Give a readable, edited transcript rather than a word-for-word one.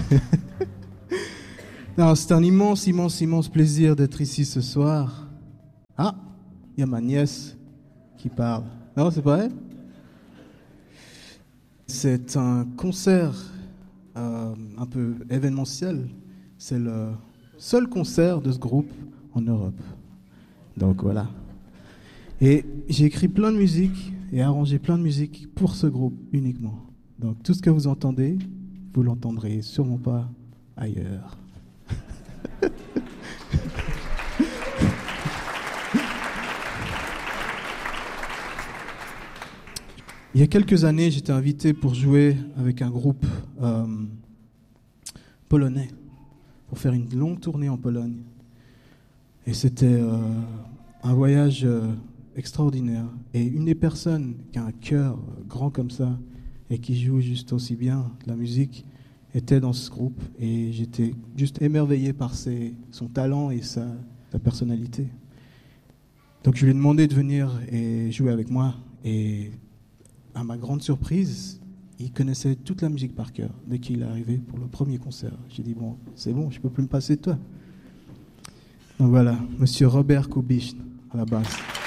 Non, c'est un immense, immense, immense plaisir d'être ici ce soir. Ah, il y a ma nièce qui parle. Non, c'est pas elle? C'est un concert un peu événementiel. C'est le seul concert de ce groupe en Europe. Donc voilà. Et j'ai écrit plein de musique et arrangé plein de musique pour ce groupe uniquement. Donc tout ce que vous entendez, vous l'entendrez sûrement pas ailleurs. Il y a quelques années, j'étais invité pour jouer avec un groupe polonais, pour faire une longue tournée en Pologne. Et c'était un voyage extraordinaire. Et une des personnes qui a un cœur grand comme ça et qui joue juste aussi bien de la musique était dans ce groupe. Et j'étais juste émerveillé par son talent et sa personnalité. Donc je lui ai demandé de venir et jouer avec moi. Et à ma grande surprise, il connaissait toute la musique par cœur dès qu'il est arrivé pour le premier concert. J'ai dit, bon, c'est bon, je ne peux plus me passer de toi. Donc voilà, monsieur Robert Kubiszyn à la basse.